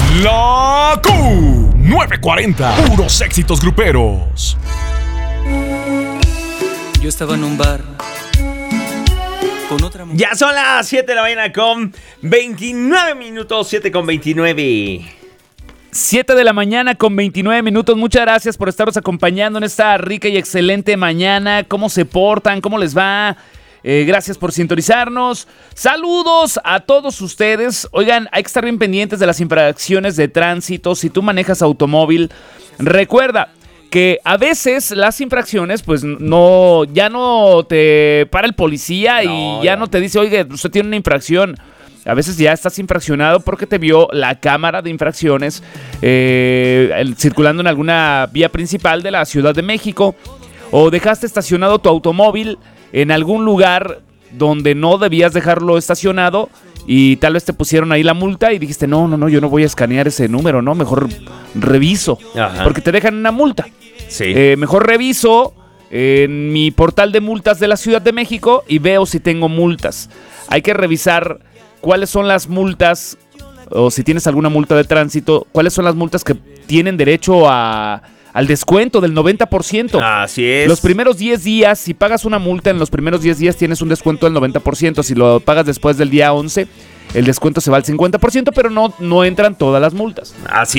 La Q940, puros éxitos gruperos. Yo estaba en un bar con otra mujer. Ya son las 7 de la mañana con 29 minutos, 7 con 29. 7 de la mañana con 29 minutos. Muchas gracias por estarnos acompañando en esta rica y excelente mañana. ¿Cómo se portan? ¿Cómo les va? Gracias por sintonizarnos. Saludos a todos ustedes. Oigan, hay que estar bien pendientes de las infracciones de tránsito. Si tú manejas automóvil, recuerda que a veces las infracciones, pues ya no te para el policía y ya no te dice, oye, usted tiene una infracción. A veces ya estás infraccionado porque te vio la cámara de infracciones circulando en alguna vía principal de la Ciudad de México, o dejaste estacionado tu automóvil en algún lugar donde no debías dejarlo estacionado y tal vez te pusieron ahí la multa y dijiste, no, yo no voy a escanear ese número, no, mejor reviso. Ajá. Porque te dejan una multa. Sí. Mejor reviso en mi portal de multas de la Ciudad de México y veo si tengo multas. Hay que revisar cuáles son las multas, o si tienes alguna multa de tránsito, cuáles son las multas que tienen derecho al descuento del 90%. Así es. Los primeros 10 días, si pagas una multa en los primeros 10 días, tienes un descuento del 90%. Si lo pagas después del día 11, el descuento se va al 50%, pero no entran todas las multas. Así